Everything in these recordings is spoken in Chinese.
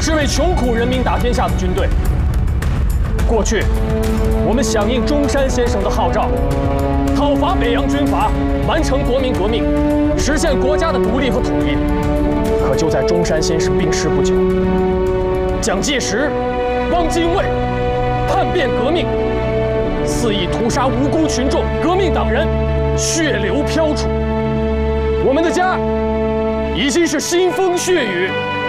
是为穷苦人民打天下的军队。过去，我们响应中山先生的号召，讨伐北洋军阀，完成国民革命，实现国家的独立和统一。可就在中山先生病逝不久，蒋介石、汪精卫叛变革命，肆意屠杀无辜群众、革命党人，血流飘出。我们的家已经是腥风血雨。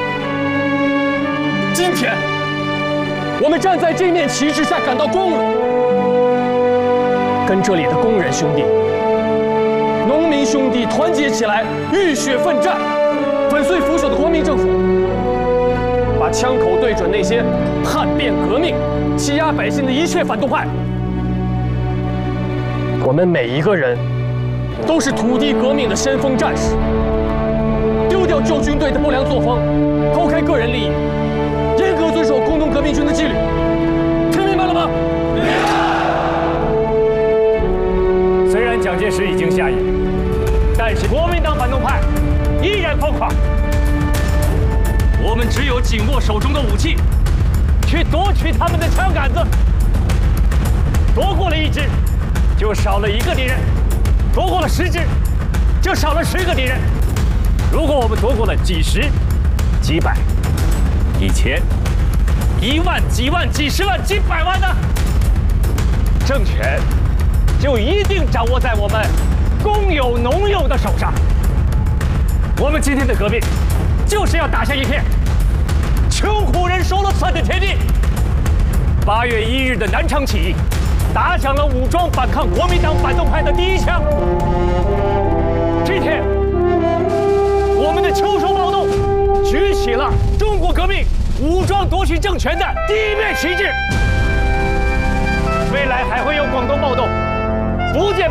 今天，我们站在这面旗帜下感到光荣，跟这里的工人兄弟、农民兄弟团结起来，浴血奋战，粉碎腐朽的国民政府，把枪口对准那些叛变革命、欺压百姓的一切反动派。我们每一个人都是土地革命的先锋战士，丢掉旧军队的不良作风，抛开个人利益，严格遵守工农革命军的纪律。听明白了吗？明白。 虽然蒋介石已经下野，但是国民党反动派依然疯狂。我们只有紧握手中的武器，去夺取他们的枪杆子。夺过了一支，就少了一个敌人；夺过了10支，就少了10个敌人。如果我们夺过了几十、几百、1000、1万、几万、几十万、几百万呢？政权就一定掌握在我们公有农友的手上。我们今天的革命，就是要打下一片穷苦人说了算的天地。8月1日的南昌起义，打响了武装反抗国民党反动派的第一枪。这天，我们的秋收暴动举起了中国革命武装夺取政权的第一面旗帜。未来还会有广东暴动、福建